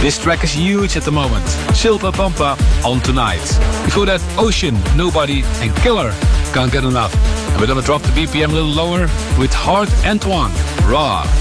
This track is huge at the moment. Silpa Pampa on Tonight. Before that, Ocean, Nobody and Killer, Can't Get Enough. And we're gonna drop the BPM a little lower with Hart Antoine, Raw.